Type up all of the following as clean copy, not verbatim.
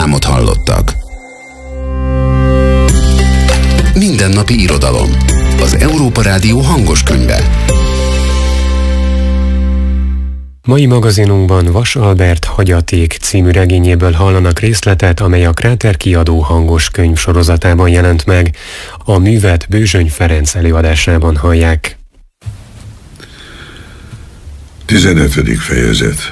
számot hallottak. Mindennapi irodalom. Az Európa Rádió hangos könyve. Mai magazinunkban Vas Albert Hagyaték című regényéből hallanak részletet, amely a Kráter kiadó hangos könyv sorozatában jelent meg. A művet Bőzsöny Ferenc előadásában hallják. 15. fejezet.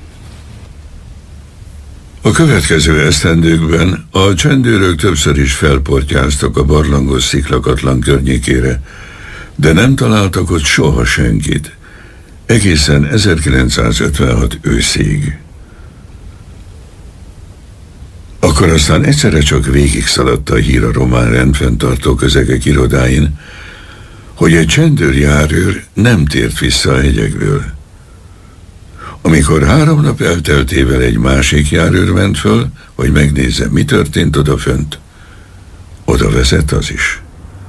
A következő esztendőkben a csendőrök többször is felportyáztak a barlangos sziklakatlan környékére, de nem találtak ott soha senkit, egészen 1956 őszig. Akkor aztán egyszerre csak végig szaladt a hír a román rendfenntartó közegek irodáin, hogy egy csendőrjárőr nem tért vissza a hegyekből. Amikor 3 nap elteltével egy másik járőr ment föl, hogy megnézze, mi történt odafönt, oda vezet az is.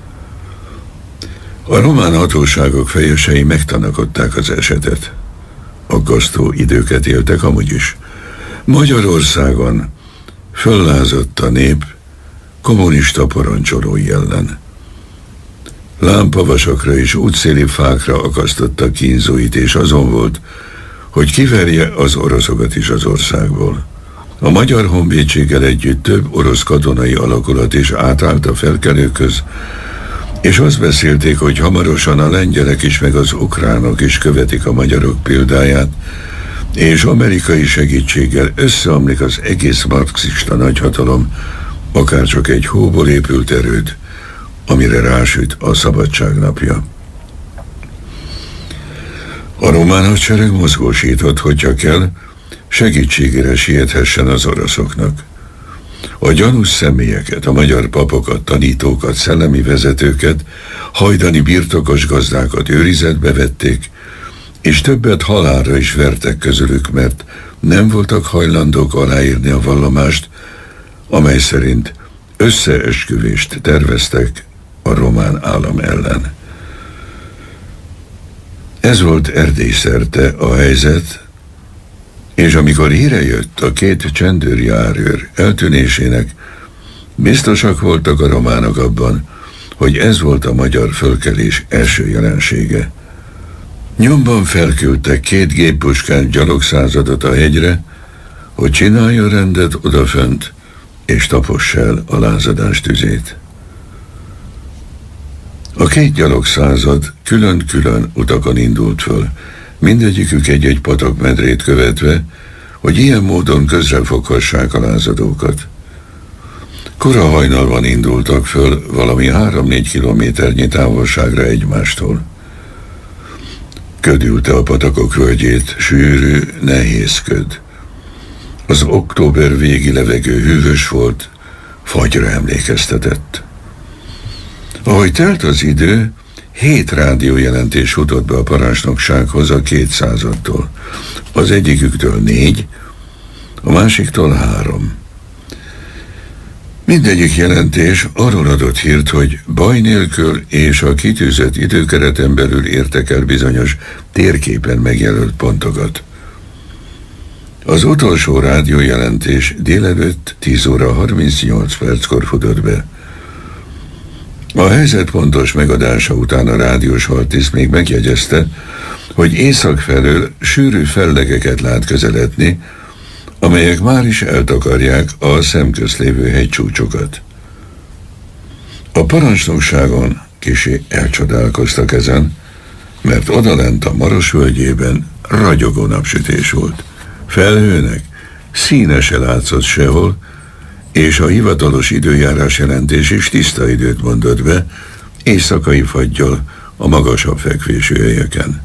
A román hatóságok fejesei megtanakodták az esetet. Aggasztó időket éltek amúgy is. Magyarországon föllázadt a nép kommunista parancsolói ellen. Lámpavasakra és útszéli fákra akasztottak kínzóit, és azon volt, hogy kiverje az oroszokat is az országból. A magyar honvédséggel együtt több orosz katonai alakulat is átállt a felkelőkhöz, és azt beszélték, hogy hamarosan a lengyelek is meg az ukránok is követik a magyarok példáját, és amerikai segítséggel összeomlik az egész marxista nagyhatalom, akárcsak egy hóból épült erőd, amire rásüt a szabadság napja. A román hadsereg mozgósított, hogyha kell, segítségére siethessen az oroszoknak. A gyanús személyeket, a magyar papokat, tanítókat, szellemi vezetőket, hajdani birtokos gazdákat őrizetbe vették, és többet halálra is vertek közülük, mert nem voltak hajlandók aláírni a vallomást, amely szerint összeesküvést terveztek a román állam ellen. Ez volt Erdély szerte a helyzet, és amikor híre jött a 2 csendőrjárőr eltűnésének, biztosak voltak a románok abban, hogy ez volt a magyar fölkelés első jelensége. Nyomban felküldtek 2 géppuskás gyalogszázadot a hegyre, hogy csinálja rendet odafönt, és tapossa el a lázadás tüzét. A 2 gyalogszázad külön-külön utakon indult föl, mindegyikük egy-egy patakmedrét követve, hogy ilyen módon közrefoghassák a lázadókat. Kora hajnalban indultak föl valami 3-4 kilométernyi távolságra egymástól. Köd ülte a patakok völgyét, sűrű, nehéz köd. Az október végi levegő hűvös volt, fagyra emlékeztetett. Ahogy telt az idő, 7 rádiójelentés futott be a parancsnoksághoz a 200-tól. Az egyiküktől 4, a másiktól 3. Mindegyik jelentés arról adott hírt, hogy baj nélkül és a kitűzött időkereten belül értek el bizonyos térképen megjelölt pontokat. Az utolsó rádiójelentés délelőtt 10 óra 38 perckor futott be. A helyzet pontos megadása után a rádiós haltiszt még megjegyezte, hogy észak felől sűrű fellegeket lát közeledni, amelyek már is eltakarják a szemközt lévő hegycsúcsokat. A parancsnokságon kissé elcsodálkoztak ezen, mert odalent a Maros völgyében ragyogó napsütés volt. Felhőnek színe se látszott sehol, és a hivatalos időjárás jelentés is tiszta időt mondott be, éjszakai faggyal a magasabb fekvésű helyeken.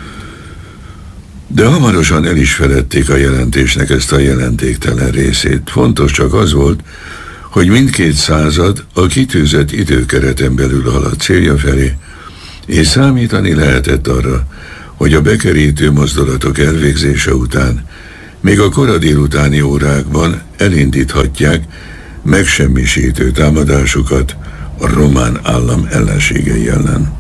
De hamarosan el is feledték a jelentésnek ezt a jelentéktelen részét. Fontos csak az volt, hogy mindkét század a kitűzött időkereten belül haladt célja felé, és számítani lehetett arra, hogy a bekerítő mozdulatok elvégzése után még a kora délutáni órákban elindíthatják megsemmisítő támadásukat a román állam ellenségei ellen.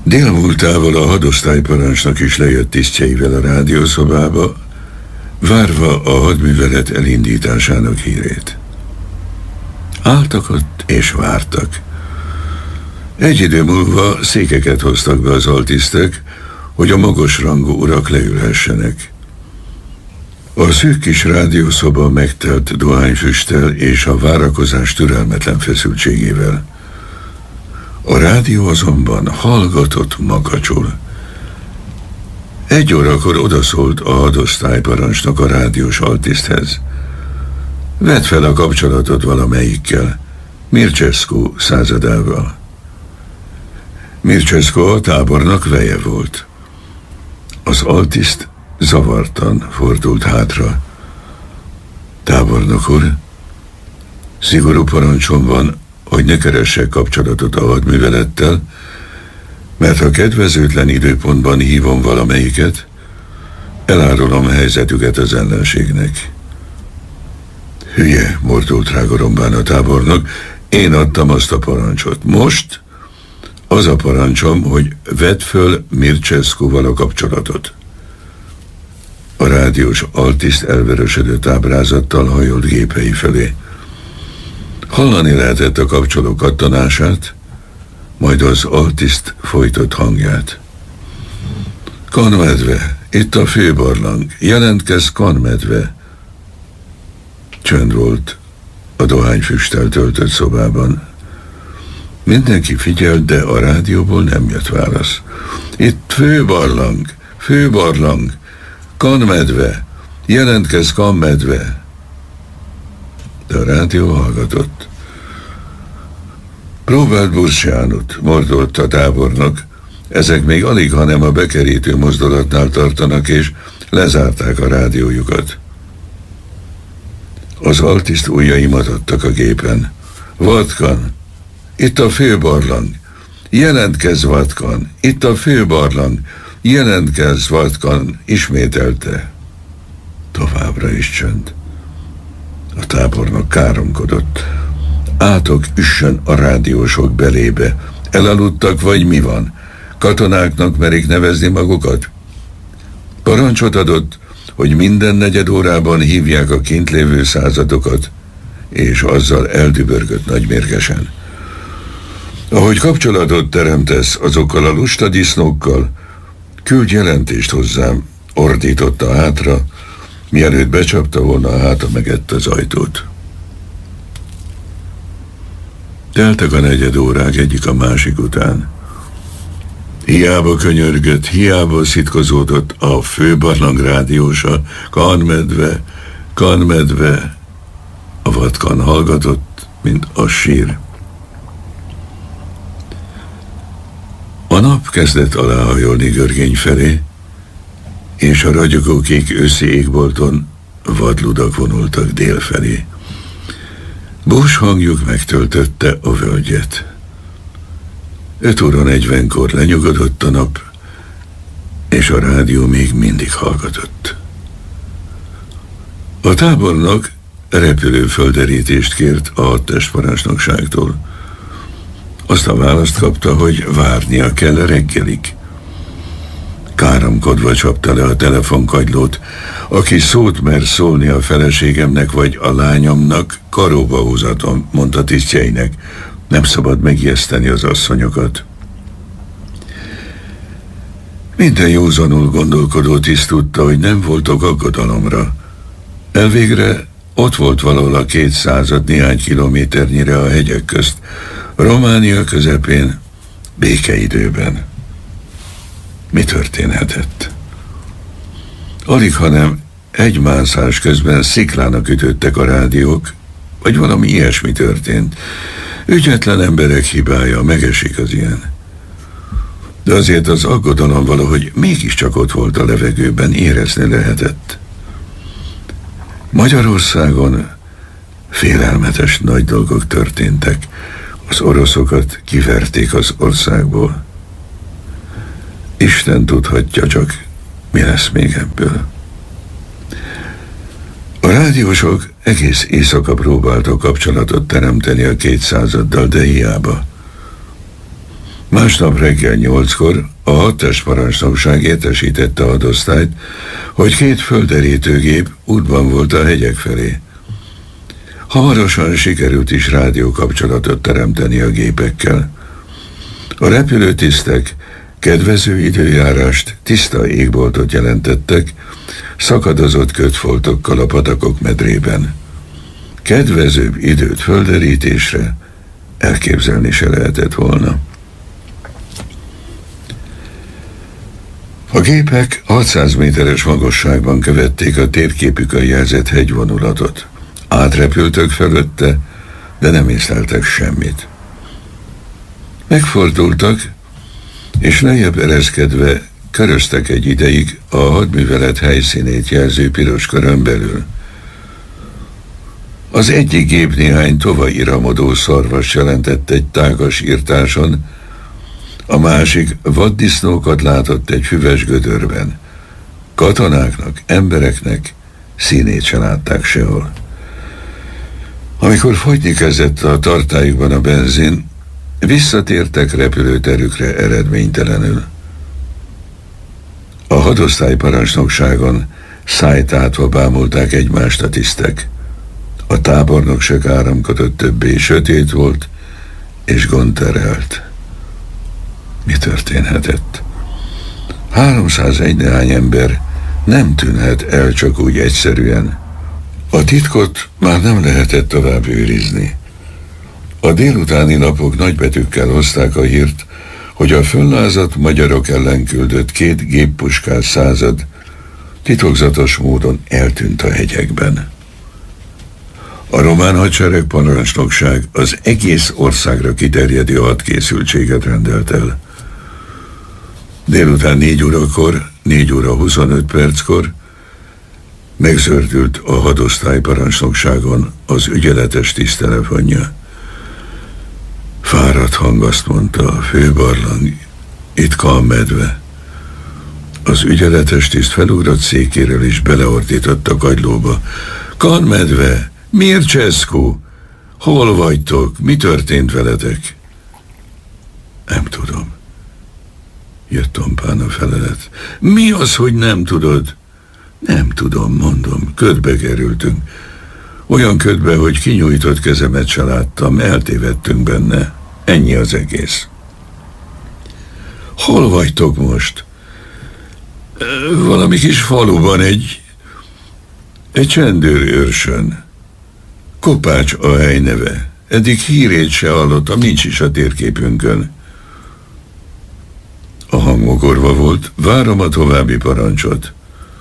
Délmúltával a hadosztályparancsnok is lejött tisztjeivel a rádiószobába, várva a hadművelet elindításának hírét. Álltak ott és vártak. Egy idő múlva székeket hoztak be az altisztek, hogy a magasrangú urak leülhessenek. A szűk kis rádiószoba megtelt dohányfüsttel és a várakozás türelmetlen feszültségével. A rádió azonban hallgatott makacsul. 1 órakor odaszólt a hadosztályparancsnok a rádiós altiszthez. Vedd fel a kapcsolatot valamelyikkel, Mircescu századával. Mircescu a tábornok veje volt. Az altiszt zavartan fordult hátra. Tábornok úr, szigorú parancsom van, hogy ne keressek kapcsolatot a hadművelettel, mert ha kedvezőtlen időpontban hívom valamelyiket, elárulom helyzetüket az ellenségnek. Hülye, mordult rá gorombán a tábornok, én adtam azt a parancsot. Most az a parancsom, hogy vedd föl Mircescuval a kapcsolatot. A rádiós altiszt elvörösödött ábrázattal hajolt gépei felé. Hallani lehetett a kapcsoló kattanását, majd az altiszt folytott hangját. Kanmedve, itt a főbarlang, jelentkezz Kanmedve. Csönd volt a dohányfüsttel töltött szobában. Mindenki figyelt, de a rádióból nem jött válasz. Itt főbarlang, Kanmedve, jelentkezz Kanmedve. De a rádió hallgatott. Próbált Bursiánut, mordolt a tábornok. Ezek még alig, hanem a bekerítő mozdulatnál tartanak, és lezárták a rádiójukat. Az altiszt ujjai matadtak a gépen. Vatkan, itt a főbarlang. Jelentkezz, Vatkan, itt a főbarlang. Jelentkezz, Vatkan, ismételte. Továbbra is csönd. A tábornok káromkodott. Átok üssön a rádiósok belébe. Elaludtak, vagy mi van? Katonáknak merik nevezni magukat? Parancsot adott, hogy minden 4 órában hívják a kint lévő századokat, és azzal eldübörgött nagymérgesen. Ahogy kapcsolatot teremtesz azokkal a lusta disznókkal, küldj jelentést hozzám, ordította hátra, mielőtt becsapta volna a háta megett az ajtót. Teltek a 4 órák egyik a másik után. Hiába könyörgött, hiába szitkozódott a főbarlang rádiósa, Kanmedve, a Vatkan hallgatott, mint a sír. A nap kezdett aláhajolni Görgény felé, és a ragyogókék őszi égbolton vadludak vonultak dél felé. Bós hangjuk megtöltötte a völgyet. 5:40-kor lenyugodott a nap, és a rádió még mindig hallgatott. A tábornok repülőfölderítést kért a hadtestparancsnokságtól. Azt a választ kapta, hogy várnia kell reggelig. Káromkodva csapta le a telefonkagylót. Aki szót mer szólni a feleségemnek vagy a lányomnak, karóba húzatom, mondta tisztjeinek. Nem szabad megijeszteni az asszonyokat. Minden józanul gondolkodó tiszt tudta, hogy nem voltak aggodalomra. Elvégre ott volt valahol a 200 néhány kilométernyire a hegyek közt, Románia közepén, békeidőben. Mi történhetett? Alig, hanem egy mászás közben sziklának ütöttek a rádiók, vagy valami ilyesmi történt. Ügyetlen emberek hibája, megesik az ilyen. De azért az aggodalom valahogy mégiscsak ott volt a levegőben, érezni lehetett. Magyarországon félelmetes nagy dolgok történtek. Az oroszokat kiverték az országból. Isten tudhatja csak, mi lesz még ebből. A rádiósok egész éjszaka próbáltak kapcsolatot teremteni a 200-addal, de hiába. Másnap reggel 8-kor a hadtestparancsnokság értesítette a hadosztályt, hogy 2 földerítőgép útban volt a hegyek felé. Hamarosan sikerült is rádiókapcsolatot teremteni a gépekkel. A repülőtisztek kedvező időjárást, tiszta égboltot jelentettek, szakadozott kötfoltokkal a patakok medrében. Kedvezőbb időt földerítésre elképzelni se lehetett volna. A gépek 600 méteres magasságban követték a térképükön jelzett hegyvonulatot. Átrepültök felőtte, de nem észleltek semmit. Megfordultak, és lejjebb ereszkedve köröztek egy ideig a hadművelet helyszínét jelző piros körön belül. Az egyik gép néhány tovairamodó szarvas jelentett egy tágas írtáson, a másik vaddisznókat látott egy füves gödörben. Katonáknak, embereknek színét se látták sehol. Amikor fogyni kezdett a tartályukban a benzin, visszatértek repülőterükre eredménytelenül. A hadosztály parancsnokságon szájtátva bámulták egymást a tisztek. A tábornok se áramkodott többé, sötét volt és gondterelt. Mi történhetett? 301 néhány ember nem tűnhet el csak úgy egyszerűen. A titkot már nem lehetett tovább őrizni. A délutáni lapok nagybetűkkel hozták a hírt, hogy a föllázadt magyarok ellen küldött 2 géppuskás század titokzatos módon eltűnt a hegyekben. A román hadsereg parancsnokság az egész országra kiterjedő hadkészültséget rendelt el. Délután 4 órakor, 4 óra 25 perckor megzördült a hadosztály parancsnokságon az ügyeletes tiszttelefonja. Fáradt hang azt mondta, a főbarlang itt Kanmedve. Az ügyeletes tiszt felugrott székéről és beleordított a kagylóba. Kanmedve! Mircescu! Hol vagytok? Mi történt veletek? Nem tudom. Jött tompán a felelet. Mi az, hogy nem tudod? Nem tudom, mondom. Ködbe kerültünk. Olyan ködbe, hogy kinyújtott kezemet se láttam. Eltévedtünk benne. Ennyi az egész. Hol vagytok most? Valami kis faluban, egy csendőrőrsön. Kopács a hely neve. Eddig hírét se hallottam, nincs is a térképünkön. A hang mogorva volt, várom a további parancsot.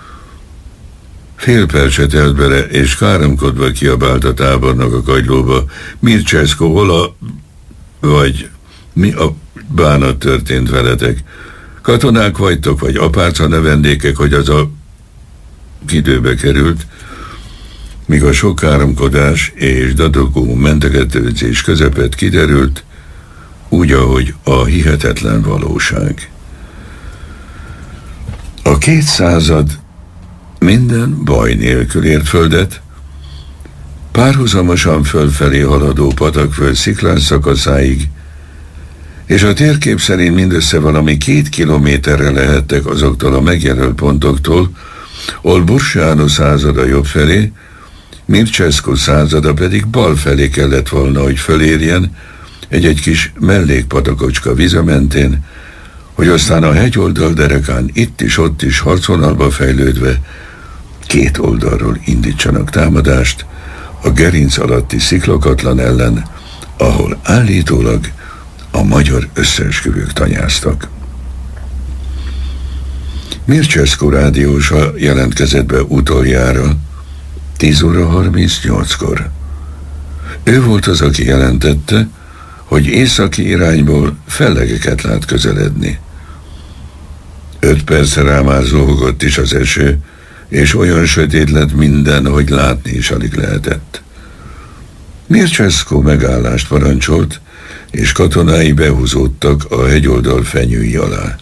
Fél percet telt bele, és káromkodva kiabált a tábornok a kagylóba. Mircescu, hol a... vagy mi a bánat történt veletek? Katonák vagytok, vagy apáca növendékek, hogy az a időbe került, míg a sok káromkodás és dadogó mentegetőzés közepet kiderült, úgy, ahogy a hihetetlen valóság. A 200 minden baj nélkül ért földet, párhuzamosan fölfelé haladó patakföld sziklás szakaszáig, és a térkép szerint mindössze valami 2 kilométerre lehettek azoktól a megjelölt pontoktól, ahol Bursianu százada jobb felé, Mircescu százada pedig bal felé kellett volna, hogy fölérjen egy kis mellékpatakocska vize mentén, hogy aztán a hegyoldal derekán itt is, ott is harcvonalba fejlődve 2 oldalról indítsanak támadást a gerinc alatti sziklakatlan ellen, ahol állítólag a magyar összeesküvők tanyáztak. Mircescu rádiósa jelentkezett be utoljára 10 óra 38-kor. Ő volt az, aki jelentette, hogy északi irányból fellegeket lát közeledni. 5 percre rá már zúgott is az eső, és olyan sötét lett minden, hogy látni is alig lehetett. Mircescu megállást parancsolt, és katonái behúzódtak a hegyoldal fenyői alá.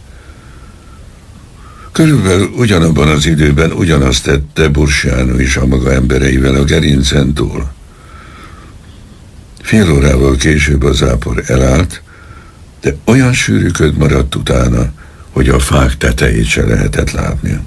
Körülbelül ugyanabban az időben ugyanazt tette Bursianu is a maga embereivel a gerincen túl. Fél órával később a zápor elállt, de olyan sűrű köd maradt utána, hogy a fák tetejét se lehetett látni.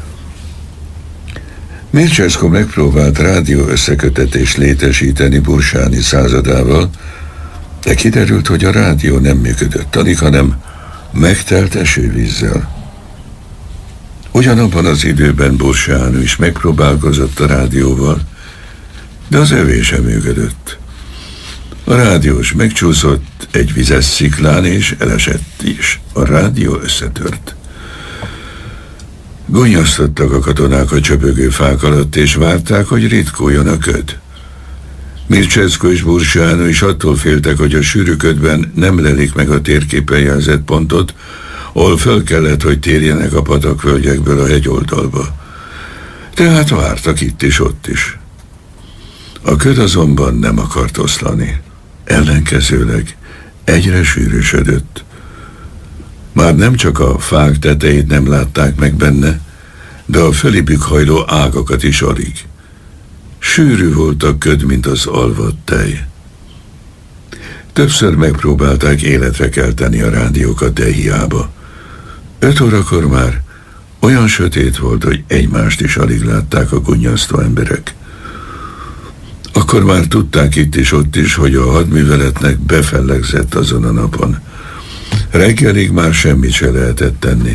Mircea megpróbált rádió összekötetést létesíteni Bursáni századával, de kiderült, hogy a rádió nem működött alig, hanem megtelt esővízzel. Ugyanabban az időben Bursáni is megpróbálkozott a rádióval, de az övé sem működött. A rádiós megcsúszott egy vizes sziklán, és elesett is. A rádió összetört. Gonyasztottak a katonák a csöpögő fák alatt, és várták, hogy ritkuljon a köd. Mircea és Bursáni is attól féltek, hogy a sűrű ködben nem lelik meg a térképen jelzett pontot, ahol föl kellett, hogy térjenek a patakvölgyekből a hegyoldalba. Tehát vártak itt is, ott is. A köd azonban nem akart oszlani. Ellenkezőleg egyre sűrűsödött. Már nem csak a fák tetejét nem látták meg benne, de a fölébük hajló ágakat is alig. Sűrű volt a köd, mint az alvadt tej. Többször megpróbálták életre kelteni a rádiókat, de hiába. 5 órakor már olyan sötét volt, hogy egymást is alig látták a gunnyasztó emberek. Akkor már tudták itt is, ott is, hogy a hadműveletnek befellegzett azon a napon. Reggelig már semmit se lehetett tenni.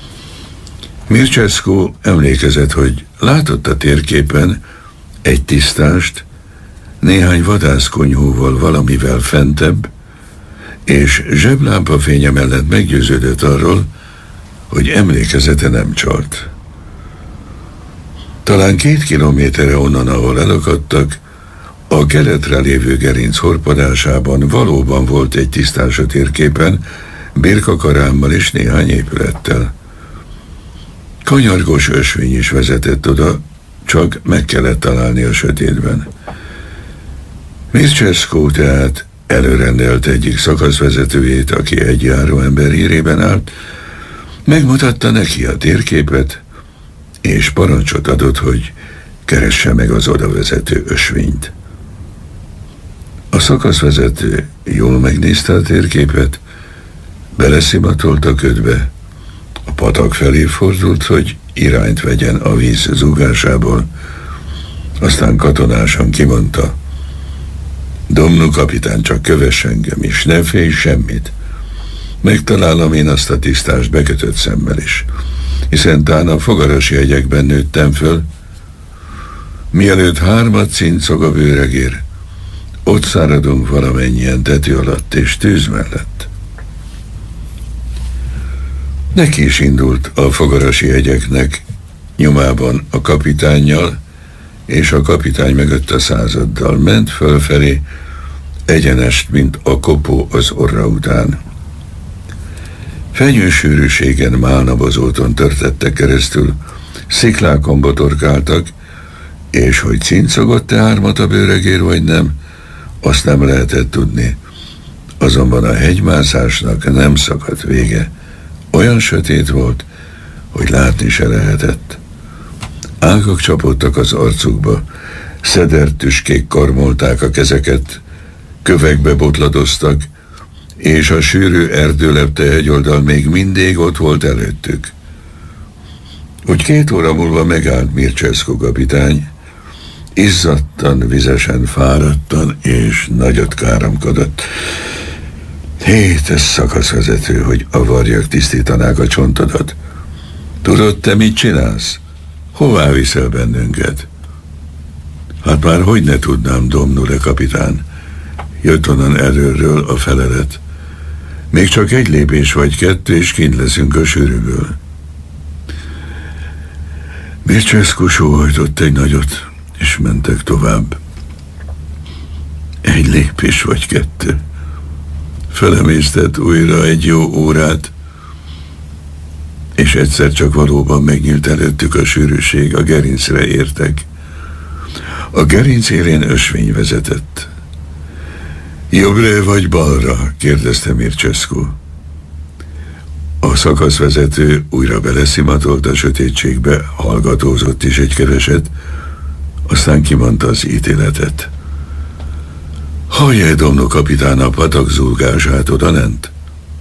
Mircea emlékezett, hogy látott a térképen egy tisztást, néhány vadászkonyhóval valamivel fentebb, és zseblámpafénye mellett meggyőződött arról, hogy emlékezete nem csalt. Talán 2 kilométerre onnan, ahol elakadtak, a keletre lévő gerinc horpadásában valóban volt egy tisztás a térképen, birkakarámmal és néhány épülettel. Kanyargós ösvény is vezetett oda, csak meg kellett találni a sötétben. Mircea tehát előrendelt egyik szakaszvezetőjét, aki egy járóember hírében állt, megmutatta neki a térképet, és parancsot adott, hogy keresse meg az odavezető ösvényt. A szakaszvezető jól megnézte a térképet, beleszimatolt a ködbe, a patak felé fordult, hogy irányt vegyen a víz zúgásából, aztán katonásan kimondta: Domnul kapitán, csak kövess engem is, ne félj semmit. Megtalálom én azt a tisztást bekötött szemmel is, hiszen tán a fogarasi hegyekben nőttem föl. Mielőtt 3 cincog a bőregér, ott száradunk valamennyien tető alatt és tűz mellett. Neki is indult a fogarasi hegyeknek nyomában a kapitánnyal, és a kapitány mögött a századdal ment fölfelé, egyenest, mint a kopó az orra után. Fenyősűrűségen málnabozóton törtettek keresztül, sziklákon botorkáltak, és hogy cincogott-e 3 a bőregér vagy nem, azt nem lehetett tudni. Azonban a hegymászásnak nem szakadt vége. Olyan sötét volt, hogy látni se lehetett. Ágak csapódtak az arcukba, szedertüskék karmolták a kezeket, kövekbe botladoztak, és a sűrű erdőlepte hegyoldal még mindig ott volt előttük. Úgy 2 óra múlva megállt Mircea kapitány, izzadtan, vizesen, fáradtan, és nagyot káromkodott. Ez szakaszvezető, hogy a varjak tisztítanák a csontodat. Tudod, te mit csinálsz? Hová viszel bennünket? Hát már hogy ne tudnám, domnule kapitán. Jött onnan előről a felelet. Még csak 1 lépés vagy 2, és kint leszünk a sűrűből. Mircea sóhajtott egy nagyot, és mentek tovább. 1 lépés vagy 2. Felemésztett újra egy jó órát, és egyszer csak valóban megnyílt előttük a sűrűség, a gerincre értek. A gerinc élén ösvény vezetett. Jobbra vagy balra? Kérdezte Mircea. A szakaszvezető újra beleszimatolt a sötétségbe, hallgatózott is egy keveset, aztán kimondta az ítéletet. Hallja, domnul kapitán, a patak zúgását odalent?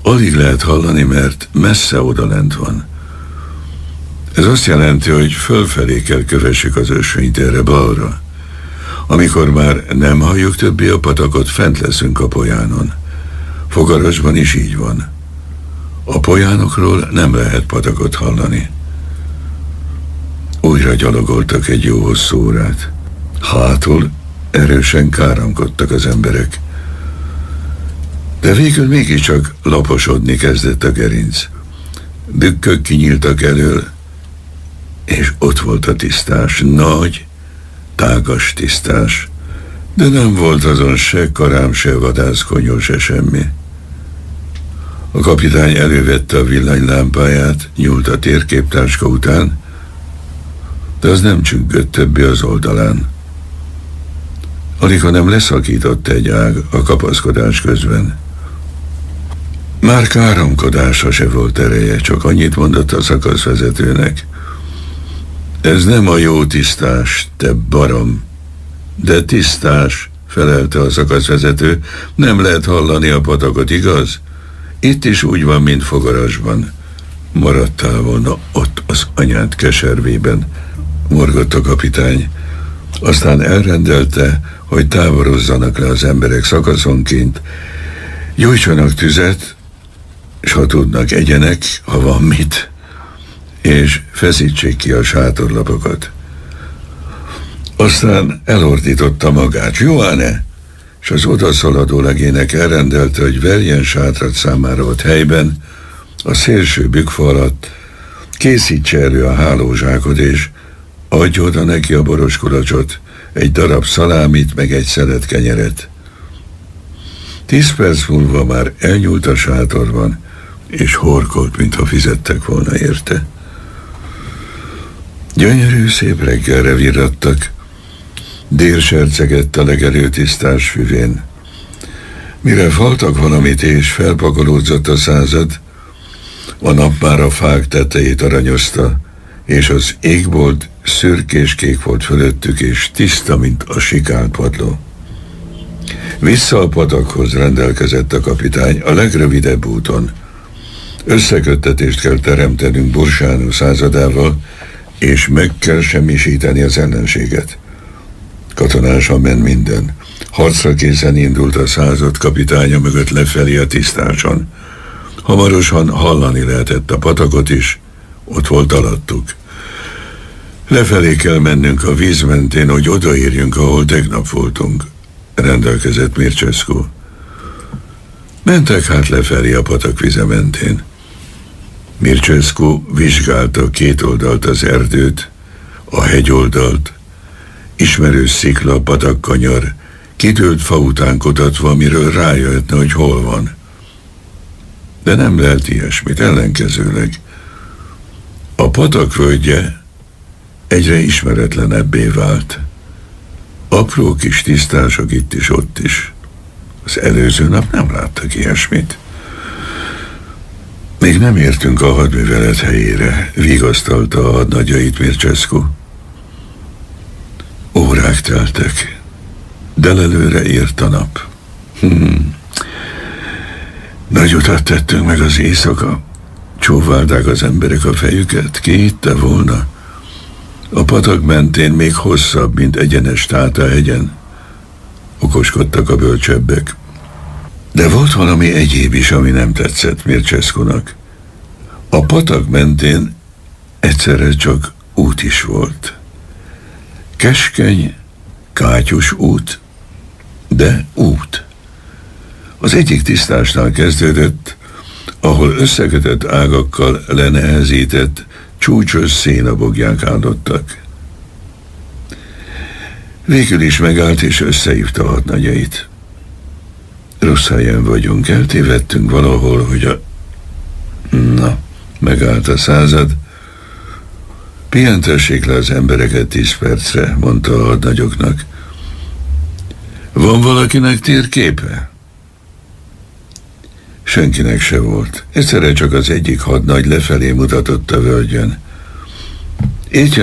Alig lehet hallani, mert messze odalent van. Ez azt jelenti, hogy fölfelé kell kövessük az ösvényt erre balra. Amikor már nem halljuk többé a patakot, fent leszünk a polyánon. Fogarasban is így van. A polyánokról nem lehet patakot hallani. Újra gyalogoltak egy jó hosszú órát. Hátul erősen káromkodtak az emberek. De végül mégiscsak laposodni kezdett a gerinc. Bükkök kinyíltak elől, és ott volt a tisztás, nagy, tágas tisztás, de nem volt azon se karám, se vadászkonyó, se semmi. A kapitány elővette a villanylámpáját, nyúlt a térképtáska után, de az nem csüggött többé az oldalán. Alig, hanem leszakított egy ág a kapaszkodás közben. Már káromkodása se volt ereje, csak annyit mondott a szakaszvezetőnek. Ez nem a jó tisztás, te barom. De tisztás, felelte a szakaszvezető, nem lehet hallani a patakot, igaz? Itt is úgy van, mint Fogarasban. Maradtál volna ott az anyád keservében, morgott a kapitány. Aztán elrendelte, hogy táborozzanak le az emberek szakaszonként, gyújtsanak tüzet, s ha tudnak, egyenek, ha van mit, és feszítsék ki a sátorlapokat. Aztán elordította magát, Johanne, és az odaszaladó legének elrendelte, hogy verjen sátrat számára ott helyben, a szélső bükkfa alatt, készítse elő a hálózsákot, és adj oda neki a boros kulacsot, egy darab szalámit, meg egy szelet kenyeret. 10 perc múlva már elnyúlt a sátorban, és horkolt, mintha fizettek volna érte. Gyönyörű szép reggelre virradtak. Dél sercegett a legelő tisztás füvén. Mire faltak valamit és felpakolódzott a század, a nap már a fák tetejét aranyozta, és az égbolt szürkéskék volt fölöttük, és tiszta, mint a sikált padló. Vissza a patakhoz rendelkezett a kapitány a legrövidebb úton. Összeköttetést kell teremtenünk Bursánó századával, és meg kell semmisíteni az ellenséget. Katonásan ment minden. Harcra készen indult a század kapitánya mögött lefelé a tisztáson. Hamarosan hallani lehetett a patakot is, ott volt alattuk. Lefelé kell mennünk a víz mentén, hogy odaérjünk, ahol tegnap voltunk, rendelkezett Mircescu. Mentek hát lefelé a patak vize mentén. Mircescu vizsgálta két oldalt az erdőt, a hegyoldalt, ismerős szikla, patakkanyar, kidőlt fa után kutatva, amiről rájöhetne, hogy hol van. De nem lehet ilyesmit, ellenkezőleg. A patak völgye egyre ismeretlenebbé vált. Apró kis tisztások itt is, ott is. Az előző nap nem láttak ilyesmit. Még nem értünk a hadművelet helyére, vigasztalta a hadnagyait Mircescu. Órák teltek, de lelőre ért a nap. Nagy utat tettünk meg az éjszaka. Csóválták az emberek a fejüket, ki hitte volna. A patak mentén még hosszabb, mint egyenes Táta-hegyen. Okoskodtak a bölcsebbek. De volt valami egyéb is, ami nem tetszett Mircescunak. A patak mentén egyszerre csak út is volt. Keskeny, kátyus út, de út. Az egyik tisztásnál kezdődött, ahol összekötött ágakkal lenehezített, csúcsos szénaboglyák állottak. Végül is megállt és összehívta a hadnagyait. Rossz helyen vagyunk, eltévedtünk valahol, hogy a... Na, megállt a század. Pihentessék le az embereket 10 percre, mondta a hadnagyoknak. Van valakinek térképe? Senkinek se volt. Egyszerre csak az egyik hadnagy lefelé mutatott a völgyön. Így